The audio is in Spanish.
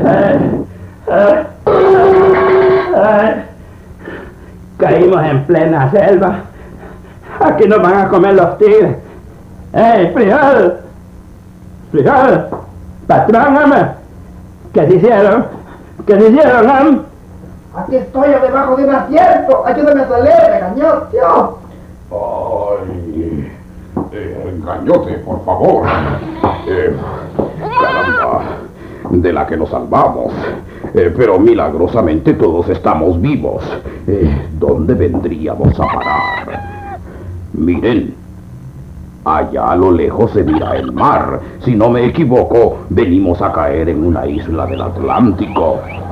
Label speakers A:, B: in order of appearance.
A: Caímos en plena selva. Aquí nos van a comer los tigres. ¡Frijol! ¡Frijol! ¡Patrón, hombre! ¿Qué se hicieron? ¿Qué se hicieron, hombre?
B: Aquí estoy yo debajo de un asiento. Ayúdame a salir, Gañote.
C: Ay, Gañote, por favor. Caramba, de la que nos salvamos. Pero milagrosamente todos estamos vivos. ¿Dónde vendríamos a parar? Miren, allá a lo lejos se mira el mar. Si no me equivoco, venimos a caer en una isla del Atlántico.